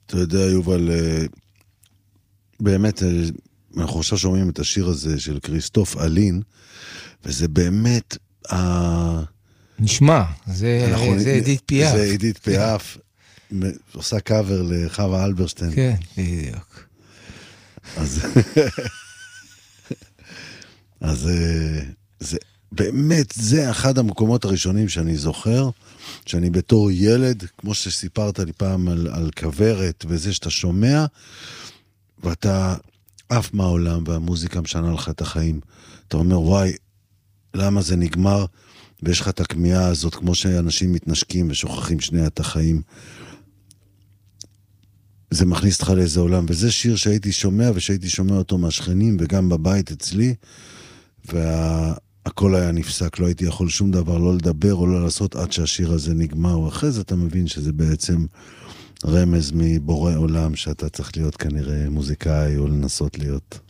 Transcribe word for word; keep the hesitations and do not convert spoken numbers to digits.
אתה יודע, יובל, באמת, אנחנו עכשיו שומעים את השיר הזה של כריסטוף אלין, וזה באמת... נשמע, זה עידית פיאף. זה עידית פיאף, עושה קאבר לחווה אלברשטיין. כן, בדיוק. אז... אז זה... באמת, זה אחד המקומות הראשונים שאני זוכר, שאני בתור ילד, כמו שסיפרת לי פעם על, על כברת, וזה שאתה שומע, ואתה עף מהעולם, והמוזיקה משנה לך את החיים. אתה אומר, וואי, למה זה נגמר? ויש לך את הכמיהה הזאת, כמו שאנשים מתנשקים ושוכחים שנייה את החיים. זה מכניס אותך לאיזה עולם, וזה שיר שהייתי שומע, ושהייתי שומע אותו מהשכנים, וגם בבית אצלי, וה... הכל היה נפסק, לא הייתי יכול שום דבר, לא לדבר או לא לעשות עד שהשיר הזה נגמר, ואחרי זה אתה מבין שזה בעצם רמז מבורא עולם, שאתה צריך להיות כנראה מוזיקאי או לנסות להיות.